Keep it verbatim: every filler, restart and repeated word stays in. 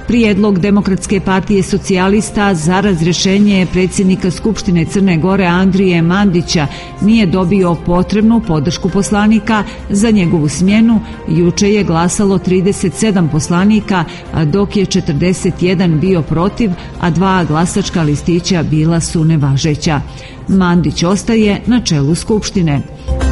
Prijedlog Demokratske partije socijalista za razrješenje predsjednika Skupštine Crne Gore Andrije Mandića nije dobio potrebnu podršku poslanika za njegovu smjenu. Juče je glasalo trideset sedam poslanika, dok je četrdeset jedan bio protiv, a dva glasačka listića bila su nevažeća. Mandić ostaje na čelu Skupštine.